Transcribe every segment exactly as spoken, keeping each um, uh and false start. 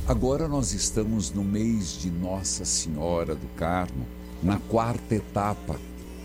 Agora nós estamos no mês de Nossa Senhora do Carmo, na quarta etapa.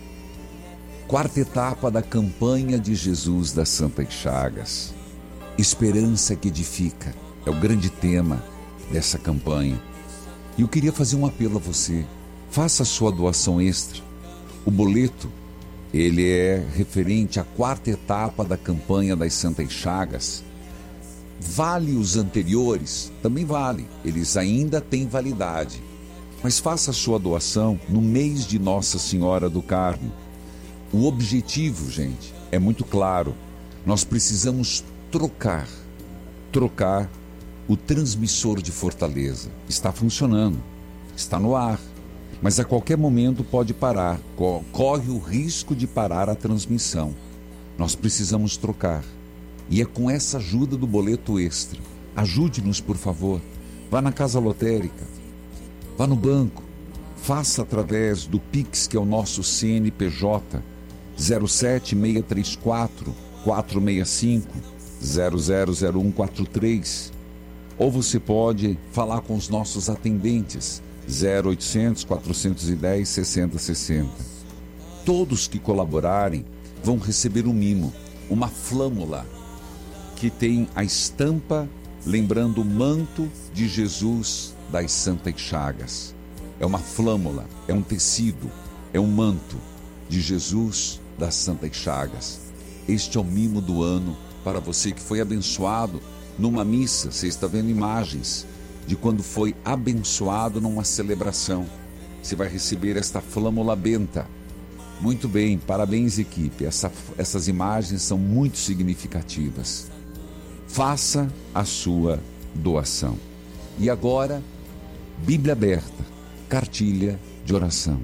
Quarta etapa da campanha de Jesus das Santas Chagas. Esperança que edifica é o grande tema dessa campanha. E eu queria fazer um apelo a você. Faça a sua doação extra. O boleto, ele é referente à quarta etapa da campanha das Santas Chagas. Vale os anteriores? Também vale. Eles ainda têm validade. Mas faça a sua doação no mês de Nossa Senhora do Carmo. O objetivo, gente, é muito claro. Nós precisamos trocar, trocar o transmissor de Fortaleza. Está funcionando, está no ar, mas a qualquer momento pode parar, corre o risco de parar a transmissão. Nós precisamos trocar. E é com essa ajuda do boleto extra. Ajude-nos, por favor. Vá na casa lotérica, vá no banco, faça através do Pix, que é o nosso C N P J, zero sete seis três quatro, quatro seis cinco, zero zero zero um quatro três. Ou você pode falar com os nossos atendentes, zero oitocentos, quatrocentos e dez, sessenta sessenta. Todos que colaborarem vão receber um mimo, uma flâmula, que tem a estampa lembrando o manto de Jesus das Santas Chagas. É uma flâmula, é um tecido, é um manto de Jesus das Santas Chagas. Este é o mimo do ano para você que foi abençoado numa missa. Você está vendo imagens de quando foi abençoado numa celebração. Você vai receber esta flâmula benta. Muito bem, parabéns, equipe. Essa, essas imagens são muito significativas. Faça a sua doação. E agora, Bíblia aberta, cartilha de oração.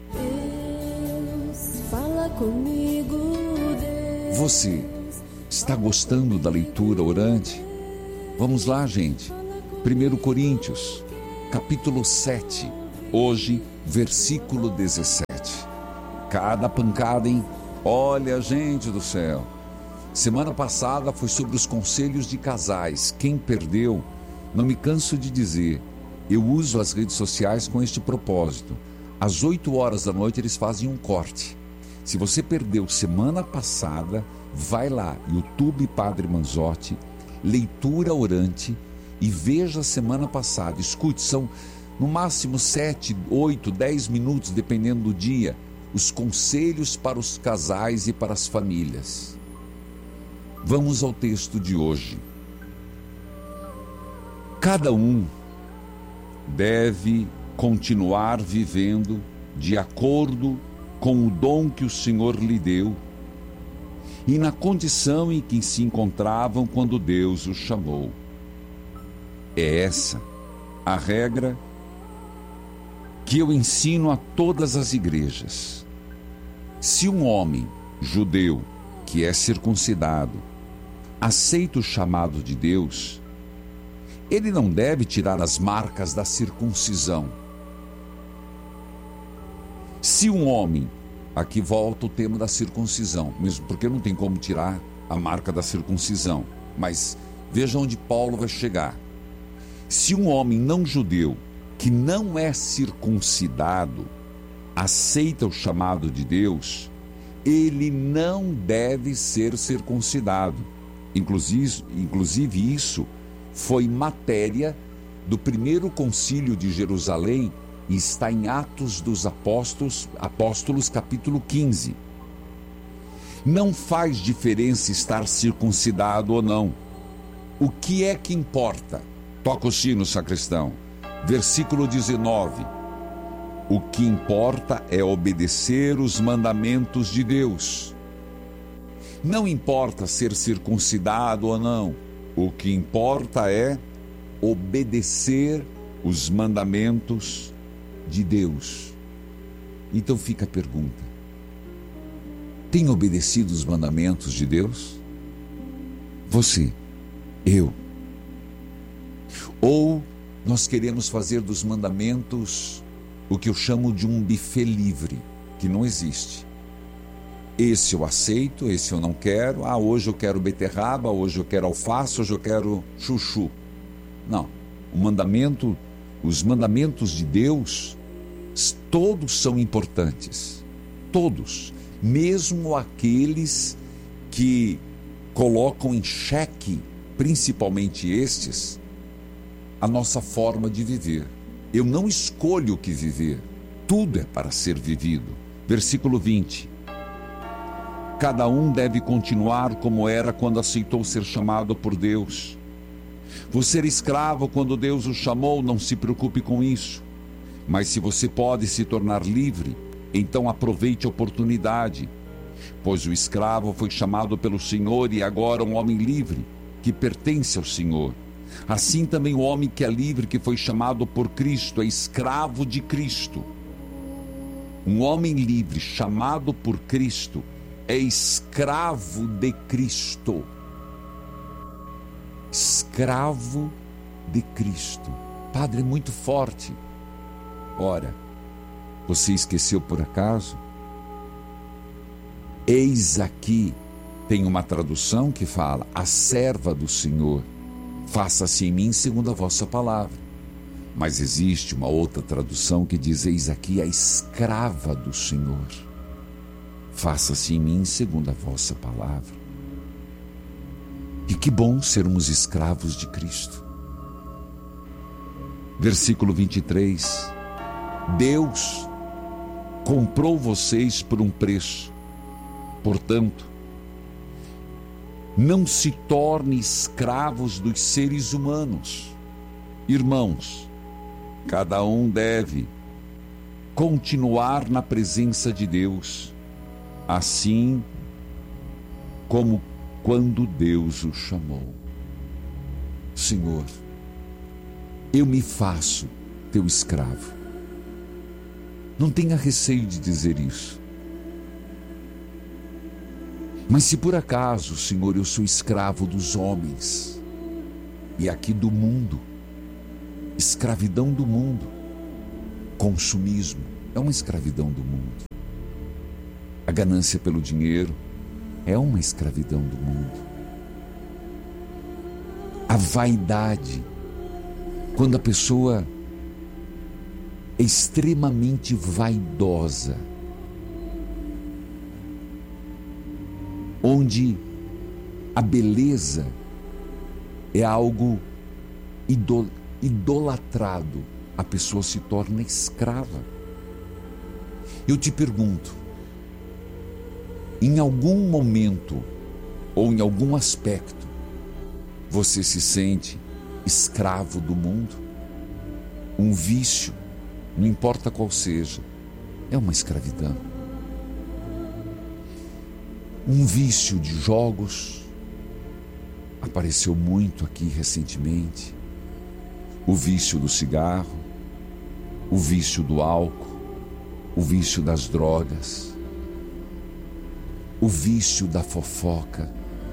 Deus, fala comigo, Deus. Você está gostando da leitura orante? Vamos lá, gente. primeira Coríntios, capítulo sete. Hoje, versículo dezessete. Cada pancada, hein? Olha, gente do céu. Semana passada foi sobre os conselhos de casais. Quem perdeu, não me canso de dizer, eu uso as redes sociais com este propósito. Às oito horas da noite eles fazem um corte. Se você perdeu semana passada, vai lá, YouTube Padre Manzotti, leitura orante, e veja a semana passada. Escute, são no máximo sete, oito, dez minutos, dependendo do dia, os conselhos para os casais e para as famílias. Vamos ao texto de hoje. Cada um deve continuar vivendo de acordo com o dom que o Senhor lhe deu e na condição em que se encontravam quando Deus os chamou. É essa a regra que eu ensino a todas as igrejas. Se um homem judeu que é circuncidado aceita o chamado de Deus, ele não deve tirar as marcas da circuncisão. Se um homem, aqui volta o tema da circuncisão, mesmo porque não tem como tirar a marca da circuncisão, mas veja onde Paulo vai chegar. Se um homem não judeu, que não é circuncidado, aceita o chamado de Deus, ele não deve ser circuncidado. Inclusive, inclusive isso foi matéria do primeiro concílio de Jerusalém e está em Atos dos Apóstolos, Apóstolos capítulo quinze. Não faz diferença estar circuncidado ou não. O que é que importa? Toca o sino, sacristão. Versículo dezenove. O que importa é obedecer os mandamentos de Deus. Não importa ser circuncidado ou não. O que importa é obedecer os mandamentos de Deus. Então fica a pergunta: tem obedecido os mandamentos de Deus? Você, eu. Ou nós queremos fazer dos mandamentos o que eu chamo de um buffet livre, que não existe. Esse eu aceito, esse eu não quero. Ah, hoje eu quero beterraba, hoje eu quero alface, hoje eu quero chuchu. Não, o mandamento, os mandamentos de Deus, todos são importantes. Todos. Mesmo aqueles que colocam em xeque, principalmente estes, a nossa forma de viver. Eu não escolho o que viver. Tudo é para ser vivido. Versículo vinte. Cada um deve continuar como era quando aceitou ser chamado por Deus. Você era escravo quando Deus o chamou, não se preocupe com isso. Mas se você pode se tornar livre, então aproveite a oportunidade. Pois o escravo foi chamado pelo Senhor e agora um homem livre, que pertence ao Senhor. Assim também o homem que é livre, que foi chamado por Cristo, é escravo de Cristo. Um homem livre, chamado por Cristo, é escravo de Cristo. Escravo de Cristo. Padre, é muito forte. Ora, você esqueceu por acaso? Eis aqui, tem uma tradução que fala: a serva do Senhor, faça-se em mim segundo a vossa palavra. Mas existe uma outra tradução que diz: eis aqui a escrava do Senhor, faça-se em mim segundo a vossa palavra. E que bom sermos escravos de Cristo. Versículo vinte e três. Deus comprou vocês por um preço. Portanto, não se torne escravos dos seres humanos. Irmãos, cada um deve continuar na presença de Deus, assim como quando Deus o chamou. Senhor, eu me faço teu escravo. Não tenha receio de dizer isso. Mas se por acaso, Senhor, eu sou escravo dos homens, e aqui do mundo, escravidão do mundo, consumismo, é uma escravidão do mundo. A ganância pelo dinheiro é uma escravidão do mundo. A vaidade, quando a pessoa é extremamente vaidosa, onde a beleza é algo idolatrado, a pessoa se torna escrava. Eu te pergunto, em algum momento ou em algum aspecto, você se sente escravo do mundo? Um vício, não importa qual seja, é uma escravidão. Um vício de jogos apareceu muito aqui recentemente. O vício do cigarro, o vício do álcool, o vício das drogas, o vício da fofoca.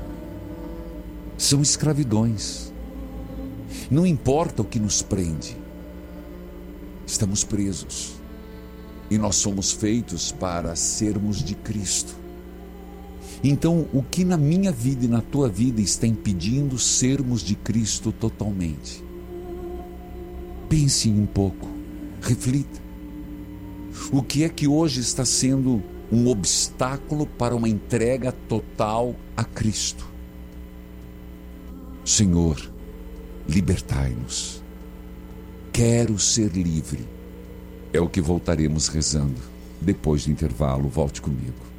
São escravidões. Não importa o que nos prende, estamos presos. E nós somos feitos para sermos de Cristo. Então, o que na minha vida e na tua vida está impedindo sermos de Cristo totalmente? Pense um pouco, reflita. O que é que hoje está sendo um obstáculo para uma entrega total a Cristo? Senhor, libertai-nos. Quero ser livre. É o que voltaremos rezando. Depois do intervalo, volte comigo.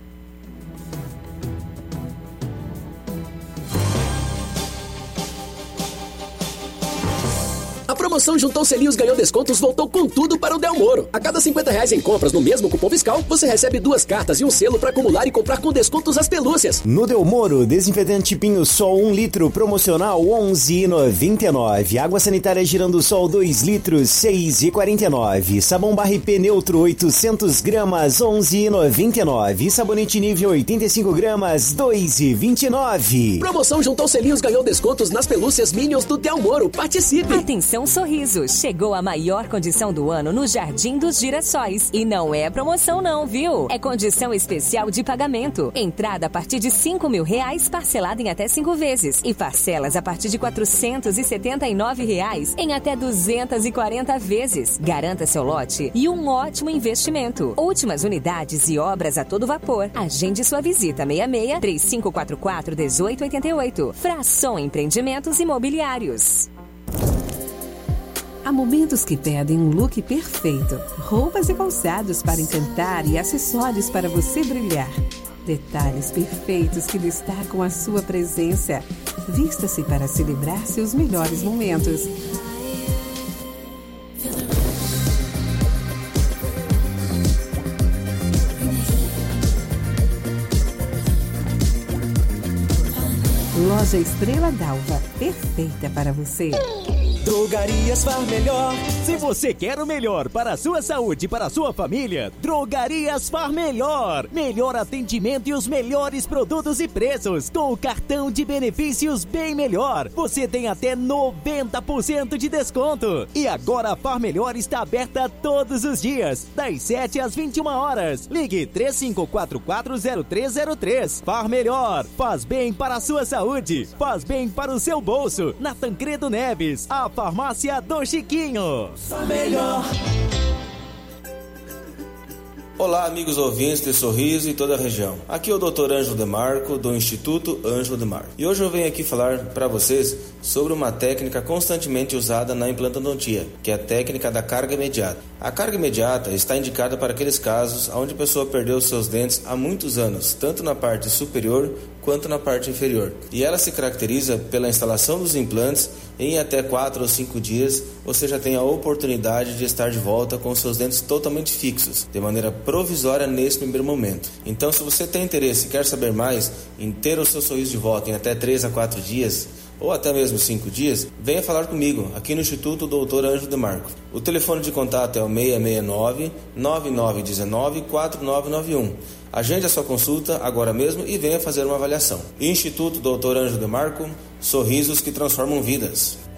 A promoção Juntou Selinhos Ganhou Descontos voltou com tudo para o Del Moro. A cada cinquenta reais em compras no mesmo cupom fiscal, você recebe duas cartas e um selo para acumular e comprar com descontos as pelúcias. No Del Moro, desinfetante Pinho Sol um litro, promocional onze reais e noventa e nove centavos. Água sanitária Girando Sol dois litros, seis reais e quarenta e nove centavos. Sabão Barra I P Neutro oitocentos gramas, onze reais e noventa e nove centavos. E sabonete nível oitenta e cinco gramas, dois reais e vinte e nove centavos. Promoção Juntou Selinhos Ganhou Descontos nas pelúcias Minions do Del Moro. Participe! Atenção, Sorriso. Chegou a maior condição do ano no Jardim dos Girassóis. E não é promoção não, viu? É condição especial de pagamento. Entrada a partir de cinco mil reais, parcelada em até cinco vezes. E parcelas a partir de quatrocentos e setenta e nove reais em até duzentas e quarenta vezes. Garanta seu lote e um ótimo investimento. Últimas unidades e obras a todo vapor. Agende sua visita seis seis, três cinco quatro quatro, um oito oito oito. Frasson Empreendimentos Imobiliários. Há momentos que pedem um look perfeito. Roupas e calçados para encantar e acessórios para você brilhar. Detalhes perfeitos que destacam a sua presença. Vista-se para celebrar seus melhores momentos. Loja Estrela d'Alva, perfeita para você. Drogarias Far Melhor. Se você quer o melhor para a sua saúde e para a sua família, Drogarias Far Melhor. Melhor atendimento e os melhores produtos e preços. Com o cartão de benefícios Bem Melhor, você tem até noventa por cento de desconto. E agora a Far Melhor está aberta todos os dias, das sete às vinte e uma horas. Ligue três cinco quatro quatro, zero três zero três. Far Melhor. Faz bem para a sua saúde. Faz bem para o seu bolso. Na Tancredo Neves, a Farmácia do Chiquinho. Só melhor. Olá, amigos ouvintes de Sorriso e toda a região. Aqui é o doutor Ângelo Demarco, do Instituto Ângelo Demarco. E hoje eu venho aqui falar para vocês sobre uma técnica constantemente usada na implantodontia, que é a técnica da carga imediata. A carga imediata está indicada para aqueles casos onde a pessoa perdeu seus dentes há muitos anos, tanto na parte superior quanto na parte inferior. E ela se caracteriza pela instalação dos implantes. Em até quatro ou cinco dias, você já tem a oportunidade de estar de volta com seus dentes totalmente fixos, de maneira provisória nesse primeiro momento. Então, se você tem interesse e quer saber mais em ter o seu sorriso de volta em até três a quatro dias, ou até mesmo cinco dias, venha falar comigo aqui no Instituto doutor Ângelo Demarco. O telefone de contato é o seis seis nove, nove nove um nove, quatro nove nove um. Agende a sua consulta agora mesmo e venha fazer uma avaliação. Instituto doutor Ângelo Demarco, sorrisos que transformam vidas.